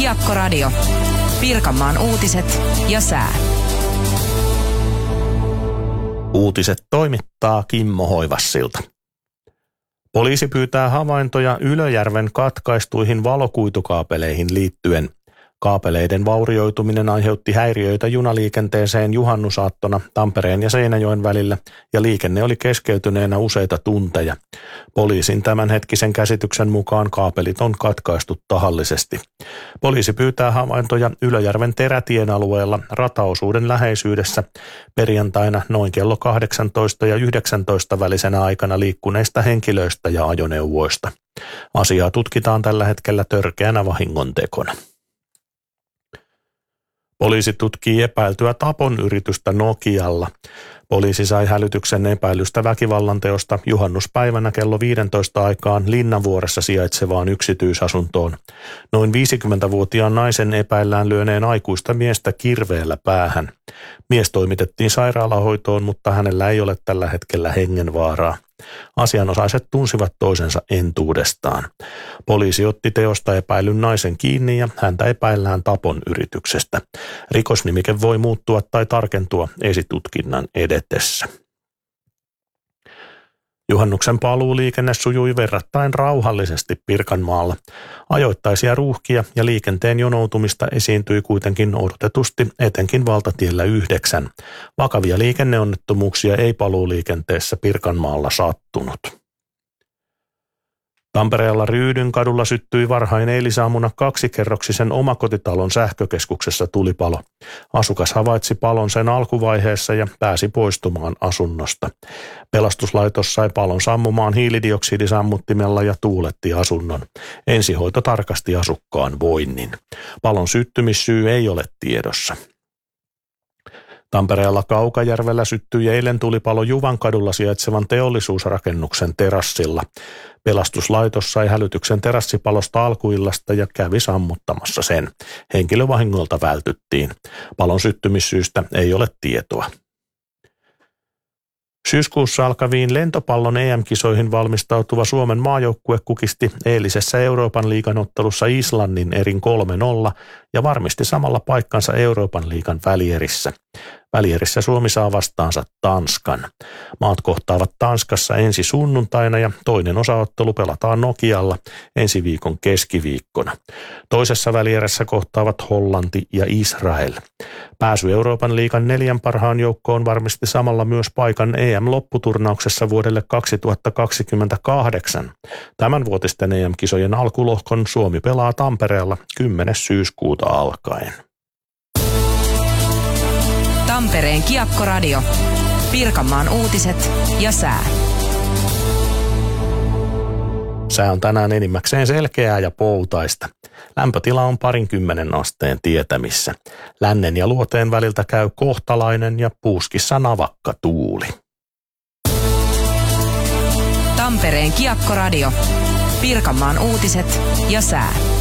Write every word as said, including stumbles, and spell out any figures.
Kiekko-radio. Pirkanmaan uutiset ja sää. Uutiset toimittaa Kimmo Hoivassilta. Poliisi pyytää havaintoja Ylöjärven katkaistuihin valokuitukaapeleihin liittyen. Kaapeleiden vaurioituminen aiheutti häiriöitä junaliikenteeseen juhannusaattona Tampereen ja Seinäjoen välillä ja liikenne oli keskeytyneenä useita tunteja. Poliisin tämänhetkisen käsityksen mukaan kaapelit on katkaistu tahallisesti. Poliisi pyytää havaintoja Ylöjärven Terätien alueella rataosuuden läheisyydessä perjantaina noin kello kahdeksantoista ja yhdeksäntoista välisenä aikana liikkuneista henkilöistä ja ajoneuvoista. Asiaa tutkitaan tällä hetkellä törkeänä vahingontekona. Poliisi tutkii epäiltyä tapon yritystä Nokialla. Poliisi sai hälytyksen epäilystä väkivallanteosta juhannuspäivänä kello viisitoista aikaan Linnanvuoressa sijaitsevaan yksityisasuntoon. Noin viisikymmentävuotiaan naisen epäillään lyöneen aikuista miestä kirveellä päähän. Mies toimitettiin sairaalahoitoon, mutta hänellä ei ole tällä hetkellä hengenvaaraa. Asianosaiset tunsivat toisensa entuudestaan. Poliisi otti teosta epäilyn naisen kiinni ja häntä epäillään tapon yrityksestä. Rikosnimike voi muuttua tai tarkentua esitutkinnan edetessä. Juhannuksen paluuliikenne sujui verrattain rauhallisesti Pirkanmaalla. Ajoittaisia ruuhkia ja liikenteen jonoutumista esiintyi kuitenkin odotetusti etenkin valtatiellä yhdeksän. Vakavia liikenneonnettomuuksia ei paluuliikenteessä Pirkanmaalla sattunut. Tampereella Ryydynkadulla syttyi varhain eilisaamuna kaksikerroksisen omakotitalon sähkökeskuksessa tulipalo. Asukas havaitsi palon sen alkuvaiheessa ja pääsi poistumaan asunnosta. Pelastuslaitos sai palon sammumaan hiilidioksidisammuttimella ja tuuletti asunnon. Ensihoito tarkasti asukkaan voinnin. Palon syttymissyy ei ole tiedossa. Tampereella Kaukajärvellä syttyi eilen tulipalo Juvankadulla sijaitsevan teollisuusrakennuksen terassilla. Pelastuslaitos sai hälytyksen terassipalosta alkuillasta ja kävi sammuttamassa sen. Henkilövahingolta vältyttiin. Palon syttymissyystä ei ole tietoa. Syyskuussa alkaviin lentopallon E M-kisoihin valmistautuva Suomen maajoukkue kukisti eilisessä Euroopan liigan ottelussa Islannin erin kolme nolla ja varmisti samalla paikkansa Euroopan liigan välierissä. Välierissä Suomi saa vastaansa Tanskan. Maat kohtaavat Tanskassa ensi sunnuntaina ja toinen osaottelu pelataan Nokialla ensi viikon keskiviikkona. Toisessa välierissä kohtaavat Hollanti ja Israel. Pääsy Euroopan liigan neljän parhaan joukkoon varmisti samalla myös paikan E M-lopputurnauksessa vuodelle kaksituhattakaksikymmentäkahdeksan. Tämänvuotisten E M-kisojen alkulohkon Suomi pelaa Tampereella kymmenes syyskuuta alkaen. Tampereen Kiekko-radio. Pirkanmaan uutiset ja sää. Sää on tänään enimmäkseen selkeää ja poutaista. Lämpötila on parinkymmenen asteen tietämissä. Lännen ja luoteen väliltä käy kohtalainen ja puuskissa navakka tuuli. Tampereen Kiekko-radio. Pirkanmaan uutiset ja sää.